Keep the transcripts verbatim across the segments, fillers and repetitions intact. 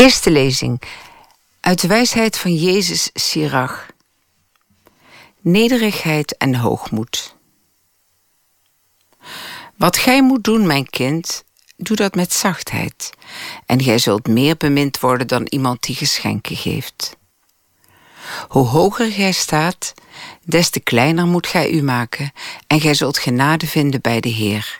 Eerste lezing uit de wijsheid van Jezus Sirach. Nederigheid en hoogmoed. Wat gij moet doen, mijn kind, doe dat met zachtheid, en gij zult meer bemind worden dan iemand die geschenken geeft. Hoe hoger gij staat, des te kleiner moet gij u maken, en gij zult genade vinden bij de Heer.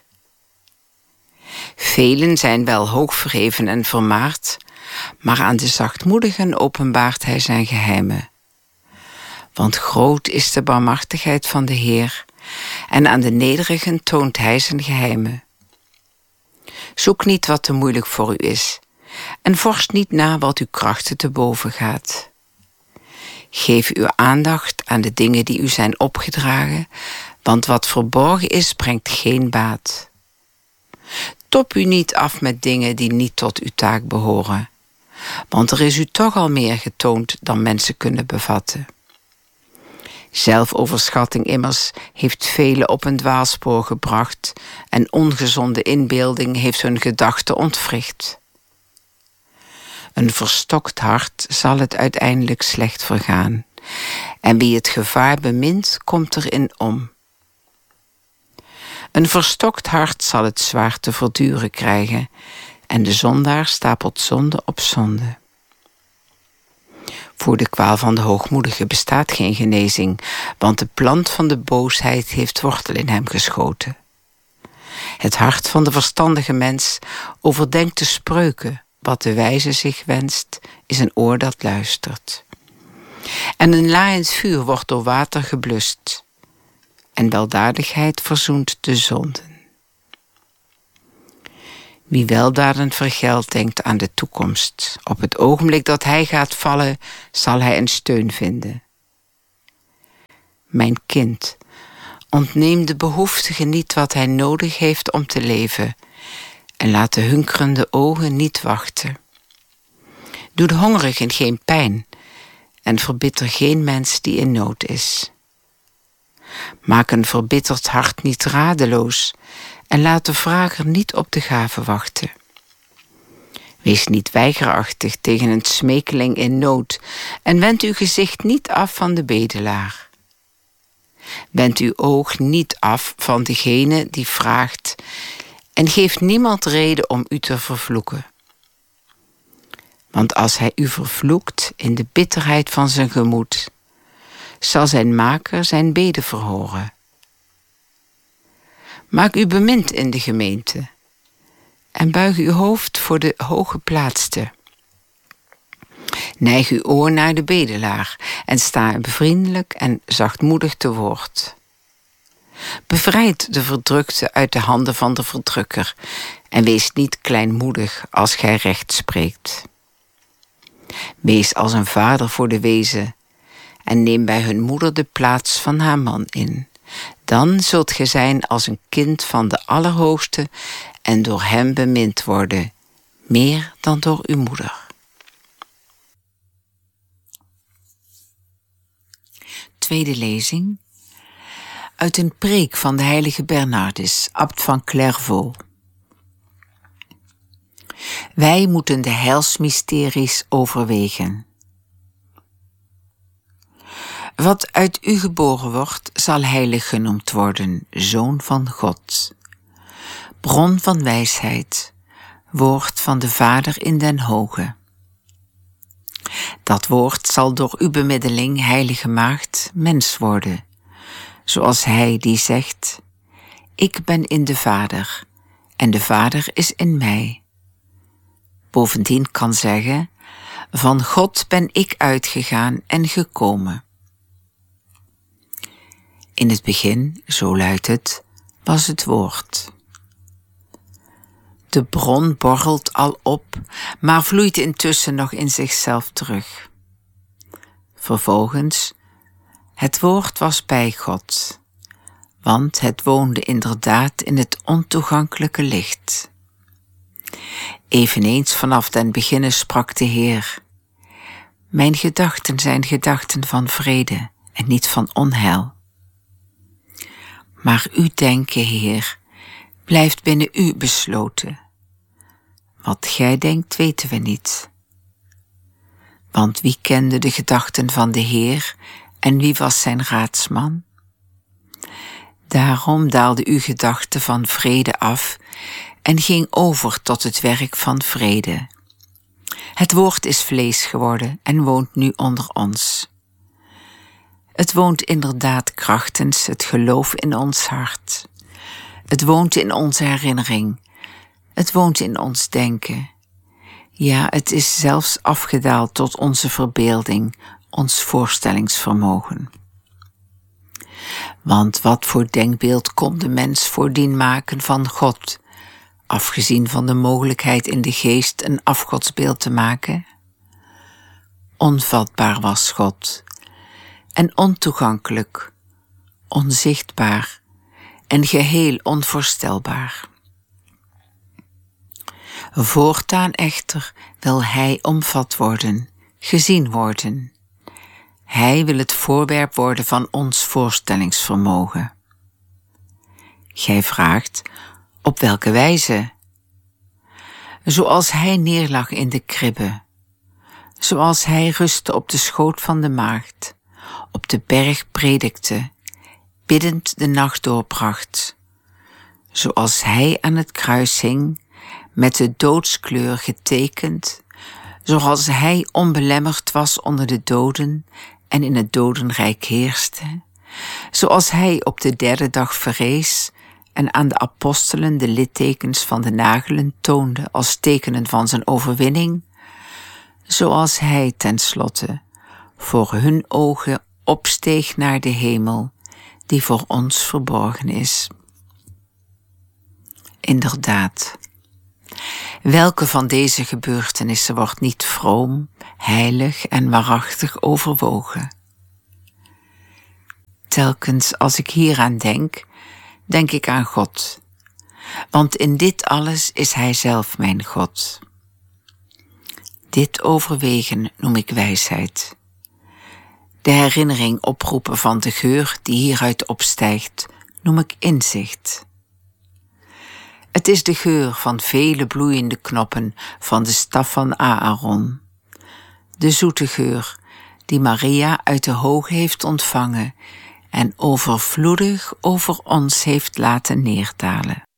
Velen zijn wel hoog verheven en vermaard, maar aan de zachtmoedigen openbaart hij zijn geheimen. Want groot is de barmhartigheid van de Heer, en aan de nederigen toont hij zijn geheimen. Zoek niet wat te moeilijk voor u is, en vorst niet na wat uw krachten te boven gaat. Geef uw aandacht aan de dingen die u zijn opgedragen, want wat verborgen is, brengt geen baat. Top u niet af met dingen die niet tot uw taak behoren, want er is u toch al meer getoond dan mensen kunnen bevatten. Zelfoverschatting immers heeft velen op een dwaalspoor gebracht, en ongezonde inbeelding heeft hun gedachten ontwricht. Een verstokt hart zal het uiteindelijk slecht vergaan, en wie het gevaar bemint, komt erin om. Een verstokt hart zal het zwaar te verduren krijgen, en de zondaar stapelt zonde op zonde. Voor de kwaal van de hoogmoedige bestaat geen genezing, want de plant van de boosheid heeft wortel in hem geschoten. Het hart van de verstandige mens overdenkt de spreuken. Wat de wijze zich wenst, is een oor dat luistert. En een laaiend vuur wordt door water geblust, en weldadigheid verzoent de zonden. Wie weldaden vergeldt, denkt aan de toekomst. Op het ogenblik dat hij gaat vallen, zal hij een steun vinden. Mijn kind, ontneem de behoeftige niet wat hij nodig heeft om te leven, en laat de hunkerende ogen niet wachten. Doe de hongerigen geen pijn, en verbitter geen mens die in nood is. Maak een verbitterd hart niet radeloos, en laat de vrager niet op de gave wachten. Wees niet weigerachtig tegen een smekeling in nood, en wend uw gezicht niet af van de bedelaar. Wend uw oog niet af van degene die vraagt, en geef niemand reden om u te vervloeken. Want als hij u vervloekt in de bitterheid van zijn gemoed, zal zijn maker zijn bede verhoren. Maak u bemind in de gemeente, en buig uw hoofd voor de hooggeplaatste. Neig uw oor naar de bedelaar, en sta hem vriendelijk en zachtmoedig te woord. Bevrijd de verdrukte uit de handen van de verdrukker, en wees niet kleinmoedig als gij recht spreekt. Wees als een vader voor de wezen, en neem bij hun moeder de plaats van haar man in. Dan zult gij zijn als een kind van de Allerhoogste, en door hem bemind worden, meer dan door uw moeder. Tweede lezing uit een preek van de heilige Bernardus, abt van Clairvaux. Wij moeten de heilsmysteries overwegen. Wat uit u geboren wordt, zal heilig genoemd worden, Zoon van God. Bron van wijsheid, woord van de Vader in den Hoge. Dat woord zal door uw bemiddeling, heilige maagd, mens worden, zoals hij die zegt, ik ben in de Vader, en de Vader is in mij. Bovendien kan zeggen, van God ben ik uitgegaan en gekomen. In het begin, zo luidt het, was het woord. De bron borrelt al op, maar vloeit intussen nog in zichzelf terug. Vervolgens, het woord was bij God, want het woonde inderdaad in het ontoegankelijke licht. Eveneens vanaf den beginne sprak de Heer, mijn gedachten zijn gedachten van vrede en niet van onheil. Maar uw denken, Heer, blijft binnen u besloten. Wat gij denkt, weten we niet. Want wie kende de gedachten van de Heer en wie was zijn raadsman? Daarom daalde uw gedachte van vrede af en ging over tot het werk van vrede. Het woord is vlees geworden en woont nu onder ons. Het woont inderdaad krachtens het geloof in ons hart. Het woont in onze herinnering. Het woont in ons denken. Ja, het is zelfs afgedaald tot onze verbeelding, ons voorstellingsvermogen. Want wat voor denkbeeld kon de mens voordien maken van God, afgezien van de mogelijkheid in de geest een afgodsbeeld te maken? Onvatbaar was God, en ontoegankelijk, onzichtbaar en geheel onvoorstelbaar. Voortaan echter wil hij omvat worden, gezien worden. Hij wil het voorwerp worden van ons voorstellingsvermogen. Gij vraagt, op welke wijze? Zoals hij neerlag in de kribbe, zoals hij rustte op de schoot van de maagd, op de berg predikte, biddend de nacht doorbracht, zoals hij aan het kruis hing, met de doodskleur getekend, zoals hij onbelemmerd was onder de doden en in het dodenrijk heerste, zoals hij op de derde dag verrees en aan de apostelen de littekens van de nagelen toonde als tekenen van zijn overwinning, zoals hij tenslotte voor hun ogen opsteeg naar de hemel, die voor ons verborgen is. Inderdaad, welke van deze gebeurtenissen wordt niet vroom, heilig en waarachtig overwogen? Telkens als ik hieraan denk, denk ik aan God, want in dit alles is Hij zelf mijn God. Dit overwegen noem ik wijsheid. De herinnering oproepen van de geur die hieruit opstijgt, noem ik inzicht. Het is de geur van vele bloeiende knoppen van de staf van Aaron. De zoete geur die Maria uit de hoge heeft ontvangen en overvloedig over ons heeft laten neerdalen.